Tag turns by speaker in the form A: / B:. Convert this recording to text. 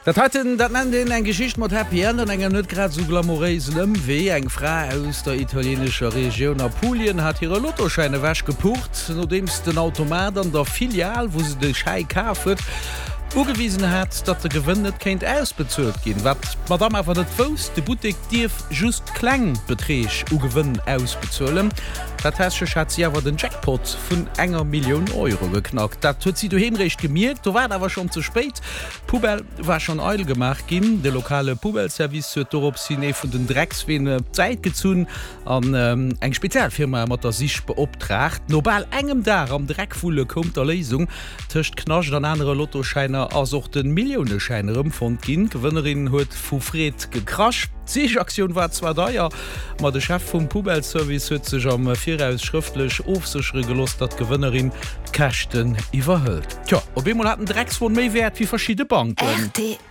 A: Dat nennt den eng Geschicht mat Happy End an enger net grad so glamourösen wie eng Frau aus der italienischer Region Apulien hat ihre Lottoscheine wäsch gepucht, nodems den Automat an der Filial, wo se de Schei kafet, ugewiesen hat, dat der gewinnet kenint ausbezölt gin. Wat Madame awer net fos, de Boutik Dief just Kklengbetreg ugewinn ausbezölen. Dat hat sie awer den Jackpot vun enger Million Euro geknackt. Dat huet sie du hemrecht gemiert, du war awer schon zu spät. Pubel war schon eil gemacht gin. De lokale Pubelservice huet op Sine vun den Dreckswene Zeit gezun an eng Spezialfirma mat der sich beoptracht. Nobel engem da am Dreckfule kommt der Lesung töcht knascht an andere Lottoscheine as auch den Millionescheine von gin. Gewinnerin huet Fufred gekrascht. Die Aktion war zwar da ja, aber der Chef vom Pubelservice huet sich am Viraus schriftlich aufsichre gelost, dat Gewinnerin Kächten überhüllt. Tja, ob jemand hat einen Drecks von méi wert wie verschiedene Banken.